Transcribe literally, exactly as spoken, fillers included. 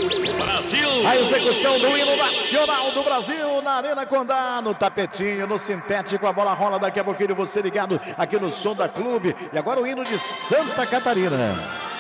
Brasil! A execução do hino nacional do Brasil na Arena Condá, no tapetinho, no sintético, a bola rola daqui a pouquinho, você ligado aqui no Som da Clube. E agora o hino de Santa Catarina.